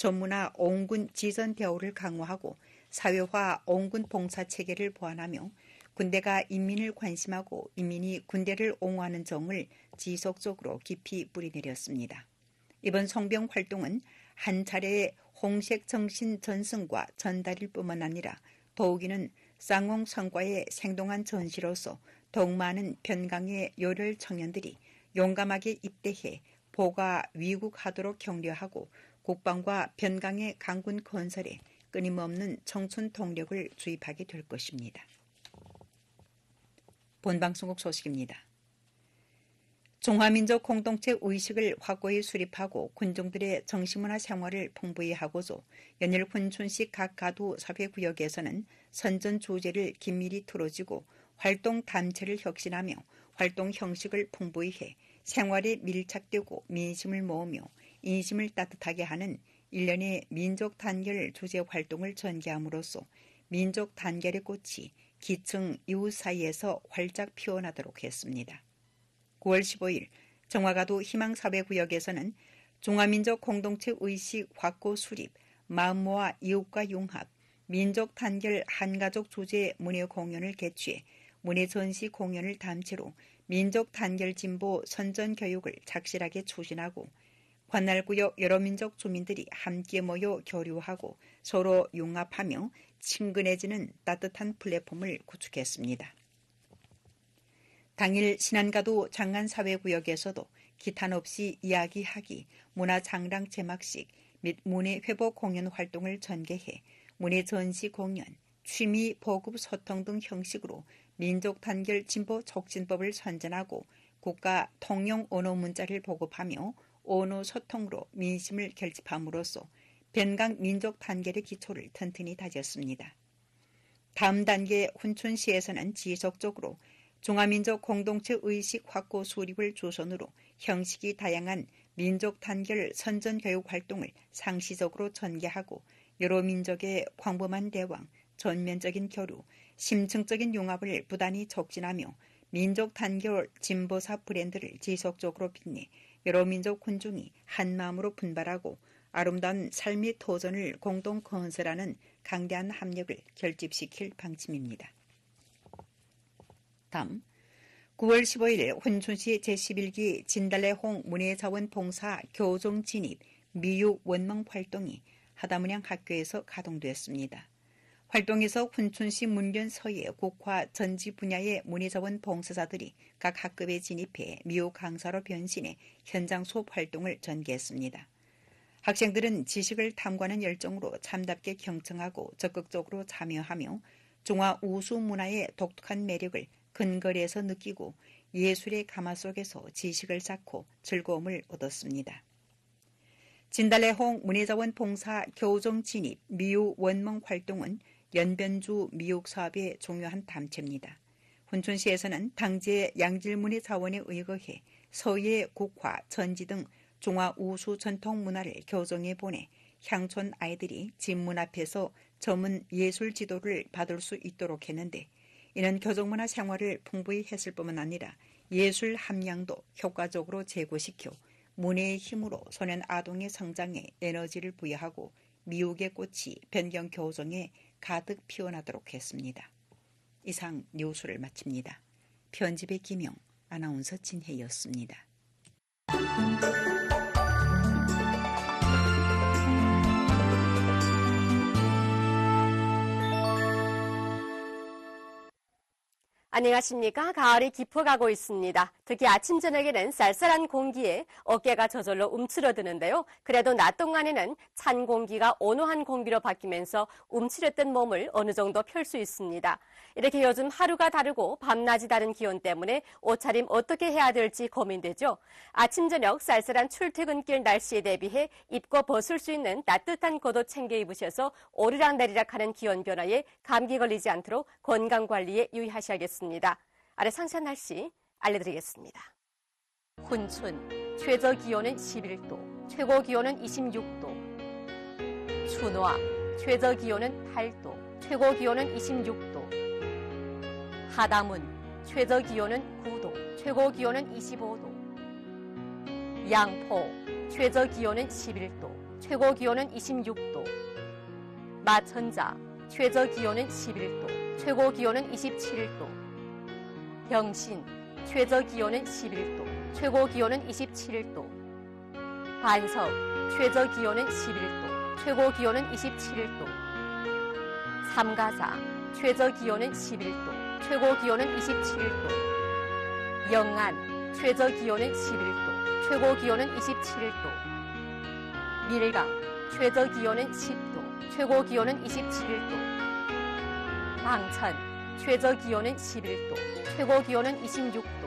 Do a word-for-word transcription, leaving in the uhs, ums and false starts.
전문화 온군 지선 대우를 강화하고 사회화 온군 봉사 체계를 보완하며 군대가 인민을 관심하고 인민이 군대를 옹호하는 정을 지속적으로 깊이 뿌리내렸습니다. 이번 성병 활동은 한 차례의 홍색 정신 전승과 전달일 뿐만 아니라 더욱이는 쌍홍 성과의 생동한 전시로서 더욱 많은 변강의 요럴 청년들이 용감하게 입대해 보가 위국하도록 격려하고 국방과 변강의 강군 건설에 끊임없는 청춘 동력을 주입하게 될 것입니다. 본방송국 소식입니다. 중화민족 공동체 의식을 확고히 수립하고 군중들의 정신문화 생활을 풍부히 하고자 연일 훈춘시 각 가도 사회구역에서는 선전 주제를 긴밀히 틀어지고 활동 단체를 혁신하며 활동 형식을 풍부히 해 생활에 밀착되고 민심을 모으며 인심을 따뜻하게 하는 일련의 민족 단결 주제 활동을 전개함으로써 민족 단결의 꽃이 기층 이웃 사이에서 활짝 피어나도록 했습니다. 구월 십오일 정화가도 희망사회구역에서는 중화민족 공동체 의식 확고 수립, 마음모아 이웃과 융합, 민족 단결 한가족 주제 문예 공연을 개최해 문예 전시 공연을 담채로 민족 단결 진보 선전 교육을 착실하게 추진하고 관할구역 여러 민족 주민들이 함께 모여 교류하고 서로 융합하며 친근해지는 따뜻한 플랫폼을 구축했습니다. 당일 신안가도 장안사회구역에서도 기탄 없이 이야기하기, 문화장랑 제막식 및 문예회복 공연 활동을 전개해 문예전시 공연, 취미 보급 소통 등 형식으로 민족 단결 진보 촉진법을 선전하고 국가 통용 언어 문자를 보급하며 언어 소통으로 민심을 결집함으로써 변강 민족 단결의 기초를 튼튼히 다졌습니다. 다음 단계 훈춘시에서는 지속적으로 중화민족 공동체 의식 확고 수립을 주선으로 형식이 다양한 민족 단결 선전 교육 활동을 상시적으로 전개하고 여러 민족의 광범한 대왕, 전면적인 교류, 심층적인 융합을 부단히 촉진하며 민족 단결 진보사 브랜드를 지속적으로 빛내 여러 민족 군중이 한마음으로 분발하고 아름다운 삶의 도전을 공동 건설하는 강대한 합력을 결집시킬 방침입니다. 다음 구월 십오일 훈춘시 제십일기 진달래홍 문예자원봉사 교종 진입 미육 원망 활동이 하다문양 학교에서 가동되었습니다. 활동에서 훈춘시 문련 서예 국화 전지 분야의 문예자원 봉사자들이 각 학급에 진입해 미호 강사로 변신해 현장 수업 활동을 전개했습니다. 학생들은 지식을 탐구하는 열정으로 참답게 경청하고 적극적으로 참여하며 중화 우수 문화의 독특한 매력을 근거리에서 느끼고 예술의 가마 속에서 지식을 쌓고 즐거움을 얻었습니다. 진달래홍 문예자원 봉사 교종 진입 미우 원멍 활동은 연변주 미육 사업의 중요한 담체입니다. 훈춘시에서는 당지의 양질문예 자원에 의거해 서예, 국화, 전지 등 중화 우수 전통 문화를 교정해 보내 향촌 아이들이 집문 앞에서 전문 예술 지도를 받을 수 있도록 했는데 이는 교정문화 생활을 풍부히 했을 뿐만 아니라 예술 함량도 효과적으로 제고시켜 문예의 힘으로 소년 아동의 성장에 에너지를 부여하고 미혹의 꽃이 변경 교정에 가득 피어나도록 했습니다. 이상 뉴스를 마칩니다. 편집의 김영, 아나운서 진혜였습니다. 안녕하십니까. 가을이 깊어가고 있습니다. 특히 아침 저녁에는 쌀쌀한 공기에 어깨가 저절로 움츠러드는데요. 그래도 낮 동안에는 찬 공기가 온화한 공기로 바뀌면서 움츠렸던 몸을 어느 정도 펼 수 있습니다. 이렇게 요즘 하루가 다르고 밤낮이 다른 기온 때문에 옷차림 어떻게 해야 될지 고민되죠. 아침 저녁 쌀쌀한 출퇴근길 날씨에 대비해 입고 벗을 수 있는 따뜻한 겉옷 챙겨 입으셔서 오르락내리락 하는 기온 변화에 감기 걸리지 않도록 건강관리에 유의하셔야겠습니다. 아래 상세한 날씨 알려드리겠습니다. 훈춘, 최저 기온은 십일 도, 최고 기온은 이십육 도. 춘화, 최저 기온은 팔 도, 최고 기온은 이십육 도. 하다문, 최저 기온은 구 도, 최고 기온은 이십오 도. 양포, 최저 기온은 십일 도, 최고 기온은 이십육 도. 마천자, 최저 기온은 십일 도, 최고 기온은 이십칠 도. 병신, 최저 기온은 십일 도, 최고 기온은 이십칠 도. 반석, 최저 기온은 십일 도, 최고 기온은 이십칠 도. 삼가사, 최저 기온은 십일 도, 최고 기온은 이십칠 도. 영안, 최저 기온은 십일 도, 최고 기온은 이십칠 도. 밀강, 최저 기온은 십 도, 최고 기온은 이십칠 도. 방천, 최저 기온은 십일 도, 최고 기온은 이십육 도.